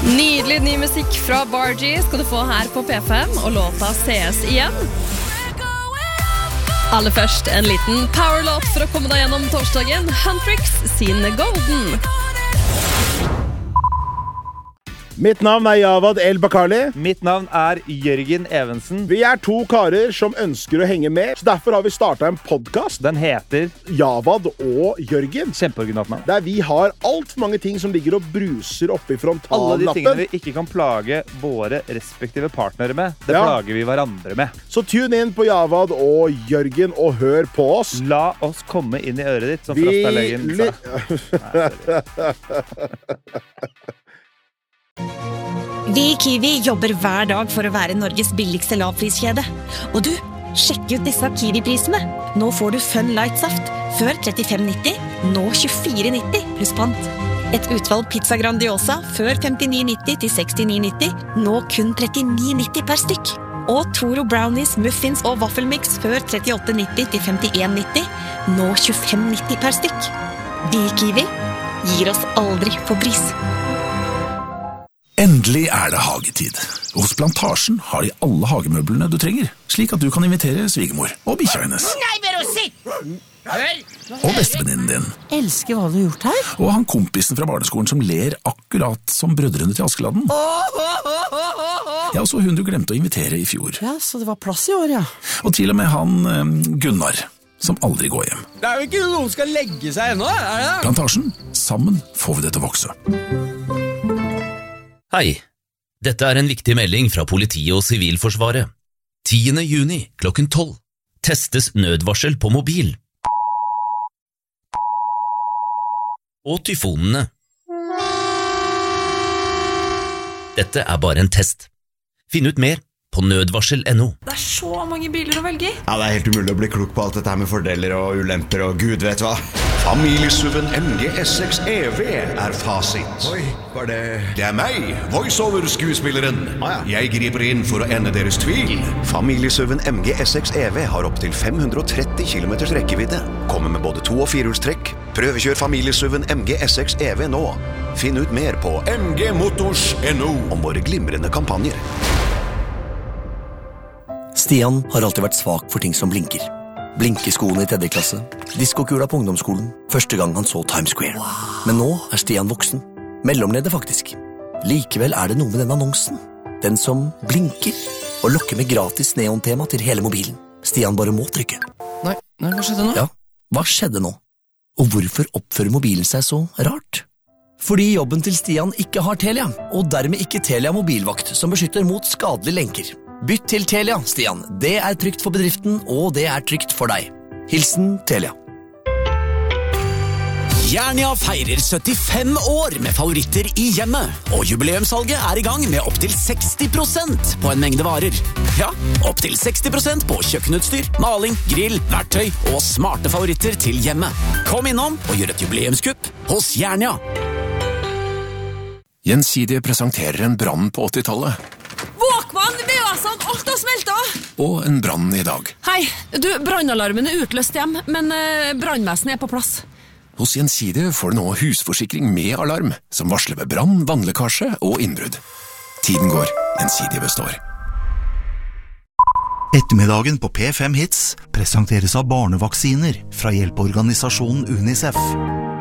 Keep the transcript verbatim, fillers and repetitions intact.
Nydelig ny musikk fra Bargie skal du få her på P fem, og låta sees igjen. Aller først en liten powerlåt for å komme deg gjennom torsdagen. Huntrix sin Golden. Mitt navn er Javad El Bakali. Mitt navn er Jørgen Evensen. Vi er to karer som ønsker å henge med, så derfor har vi startet en podcast. Den heter Javad og Jørgen. Kjempeoriginalt navn. Der vi har alt for mange ting som ligger og bruser oppe i frontallappen. Alle de tingene vi ikke kan plage våre respektive partnere med, det ja. plager vi hverandre med. Så tune inn på Javad og Jørgen og hør på oss. La oss komme inn i øret ditt, som Frastalegen sa. Vi i Kiwi jobber hver dag for å være Norges billigste lavpriskjede. Og du, sjekk ut disse Kiwi-prisene. Nå får du Fun Light Saft før trettifem nitti, nå tjuefire nitti pluss pant. Et utvalg pizza Grandiosa før femtini nitti til sekstini nitti, nå kun trettini nitti per stykk. Og Toro Brownies, Muffins og Waffelmix før trettiåtte nitti til femtien nitti, nå tjuefem nitti per stykk. Vi i Kiwi gir oss aldri på pris. Endelig er det hagetid. Hos Plantasjen har de alle hagemøblene du trenger, slik at du kan invitere svigermor og bikkja hennes. Nei, men å sitte! Hør! Og bestevenninnen din. Elsker hva du har gjort her. Og han kompisen fra barneskolen som ler akkurat som brødrene til Askeladden. Ja, og så hun du glemte å invitere i fjor. Ja, så det var plass i år, ja. Og til og med han um, Gunnar, som aldri går hjem. Det er jo ikke noen som skal legge seg ennå, er det det? Plantasjen, sammen får vi det til å vokse. Hei, dette er en viktig melding fra politiet og Sivilforsvaret. tiende juni klokken tolv testes nødvarsel på mobil. Og tyfonene. Dette er bare en test. Finn ut mer på nødvarsel punktum no. Det er så mange biler å velge i. Ja, det er helt umulig å bli klok på alt dette her med fordeler og ulemper og gud vet hva. Familiesuven M G S seks E V er fasit. Oi, var det... Det er meg, voiceover-skuespilleren. Ah, ja. Jeg griper inn for å ende deres tvil. Familiesuven M G S seks E V har opp til fem hundre og tretti kilometers rekkevidde. Kommer med både to- og firehjulstrekk. Prøvekjør familiesuven M G S seks E V nå. Finn ut mer på m g motors punktum no om våre glimrende kampanjer. Stian har alltid vært svak for ting som blinker. Blinkeskoene i tredje klasse, diskokula på ungdomsskolen, første gang han så Times Square. Wow. Men nå er Stian voksen. Mellomleder faktisk. Likevel er det noe med den annonsen. Den som blinker og lokker med gratis neontema til hele mobilen. Stian bare må trykke. Nei, nei, hva skjedde nå? Ja, hva skjedde nå? Og hvorfor oppfører mobilen seg så rart? Fordi jobben til Stian ikke har Telia, og dermed ikke Telia mobilvakt som beskytter mot skadelige lenker. Bytt til Telia, Stian. Det er trygt for bedriften, og det er trygt for deg. Hilsen Telia. Jernia feirer syttifem år med favoritter i hjemmet, og jubileumssalget er i gang med opp til seksti prosent på en mengde varer. Ja, opp til seksti prosent på kjøkkenutstyr, maling, grill, verktøy og smarte favoritter til hjemmet. Kom innom og gjør et jubileumskupp hos Jernia. Gjensidige presenterer en brann på åttitallet. Våkvann, det er sånn, alt har smeltet. Og en brann i dag. Hei, du, brannalarmen er utløst hjem, men eh, brannvesenet er på plass. Hos Gjensidige får du nå husforsikring med alarm, som varsler ved brann, vannlekkasje og innbrudd. Tiden går, Gjensidige består. Ettermiddagen på P fem Hits presenteres av barnevaksiner fra hjelpeorganisasjonen UNICEF.